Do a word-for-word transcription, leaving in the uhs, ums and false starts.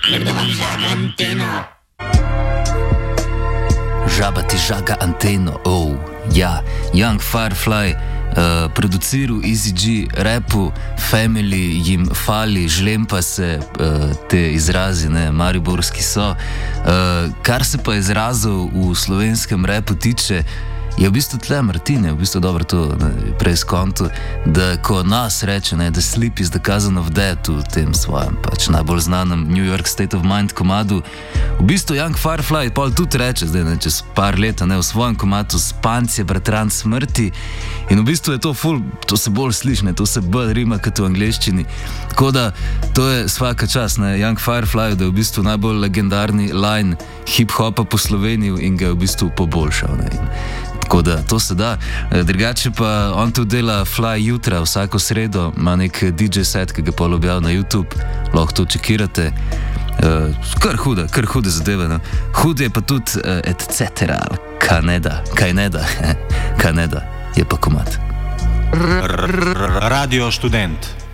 ker da vam žaga anteno. Žaba ti žaga anteno, oh, ja, Young Firefly, uh, produciral Easy G, rapu, family jim fali, žlempa se uh, te izrazi, ne, mariborski so. Uh, kar se pa izrazov v slovenskem rapu tiče, je v bistvu tle Martin, je v bistvu dobro to ne, prej skonto, da ko nas reče, ne, da Sleep is the cousin of death v tem svojem pač najbolj znanem New York State of Mind komadu, v bistvu Young Firefly pol tudi reče, zdaj ne, čez par leta, ne, v svojem komadu Spanc je bratran smrti in v bistvu je to ful, to se bolj slišne, to se bolj rima kot v angleščini, tako da to je svaka čast, ne, Young Firefly, da je v bistvu najbolj legendarni line hip-hopa po Sloveniji in ga je v bistvu poboljšal, ne, in tako da to se da. Drugače pa on tu dela Fly jutra, vsako sredo ima nek D J set, ki ga pol objav na YouTube, lahko to čekirate. Uh, kar huda, kar hude zadeve, no. Hud je pa tudi uh, et cetera. Kaj ne da, kaj ne da, kaj ne da, je pa komad. Radio Študent.